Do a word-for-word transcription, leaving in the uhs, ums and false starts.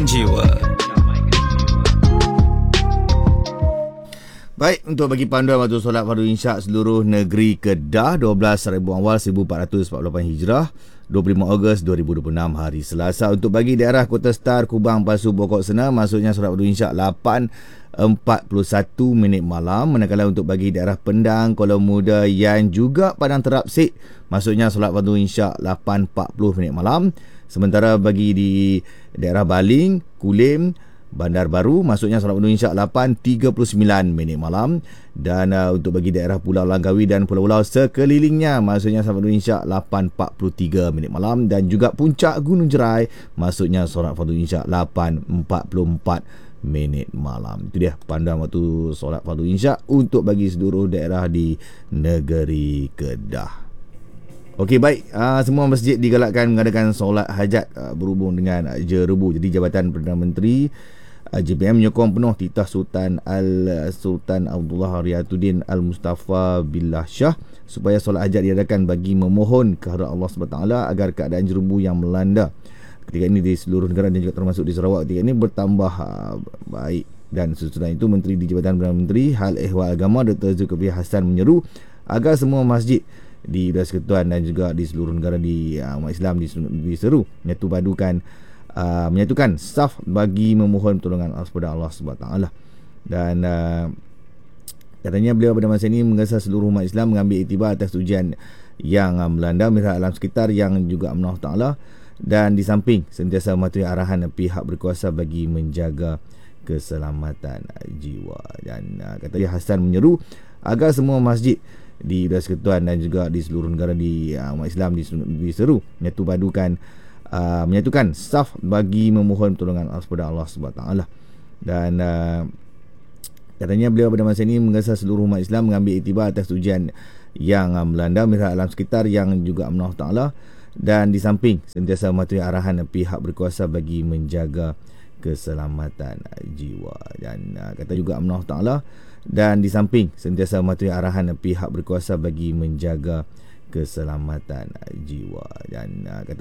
jiwa. Baik, untuk bagi panduan waktu solat fardu insya' seluruh negeri Kedah, dua belas Rabiul Awal seribu empat ratus empat puluh lapan Hijrah, dua puluh lima Ogos dua ribu dua puluh enam hari Selasa. Untuk bagi daerah Kota Star, Kubang, Pasu, Bokok, Sena, maksudnya solat fardu insya' lapan empat puluh satu minit malam. Manakala untuk bagi daerah Pendang, Kuala Muda, Yan juga Padang Terap Sik, maksudnya solat fardu insya' lapan empat puluh minit malam. Sementara bagi di daerah Baling, Kulim, Bandar Baru, maksudnya solat fardu insya' lapan tiga puluh sembilan minit malam. Dan uh, untuk bagi daerah Pulau Langkawi dan pulau-pulau sekelilingnya, maksudnya solat fardu insya' lapan empat puluh tiga minit malam. Dan juga Puncak Gunung Jerai, maksudnya solat fardu insya' lapan empat puluh empat minit malam. Itu dia panduan waktu solat fardu insya' untuk bagi seluruh daerah di negeri Kedah. Okey, baik. Uh, semua masjid digalakkan mengadakan solat hajat uh, berhubung dengan uh, Jerebu. Jadi Jabatan Perdana Menteri uh, J P M menyokong penuh titah Sultan Al-Sultan Abdullah Riyatuddin Al-Mustafa Billah Shah supaya solat hajat diadakan bagi memohon kehadrat Allah subhanahu wa taala agar keadaan Jerebu yang melanda ketika ini di seluruh negara dan juga termasuk di Sarawak ketika ini bertambah uh, baik. Dan sesudah itu, Menteri di Jabatan Perdana Menteri Hal Ehwal Agama Doktor Zulkifli Hasan menyeru agar semua masjid di Persekutuan dan juga di seluruh negara di uh, umat Islam diseru menyatu padukan uh, menyatukan saf bagi memohon pertolongan kepada Allah Subhanahu Wa Taala. Dan uh, katanya beliau pada masa ini menggesa seluruh umat Islam mengambil iktibar atas ujian yang uh, melanda masyarakat alam sekitar yang juga amanah Taala, dan di samping sentiasa mematuhi arahan pihak berkuasa bagi menjaga keselamatan jiwa. Dan uh, kata dia, Hasan menyeru agar semua masjid di Persekutuan dan juga di seluruh negara di uh, umat Islam diseru menyatu padukan uh, menyatukan saf bagi memohon pertolongan kepada Allah Subhanahu Wa Taala. Dan uh, katanya beliau pada masa ini menggesa seluruh umat Islam mengambil iktibar atas ujian yang uh, melanda masyarakat alam sekitar yang juga amanah Taala, dan di samping sentiasa mematuhi arahan pihak berkuasa bagi menjaga keselamatan jiwa. Dan uh, kata juga amanah Taala, dan di samping sentiasa mematuhi arahan pihak berkuasa bagi menjaga keselamatan jiwa. Dan uh, kata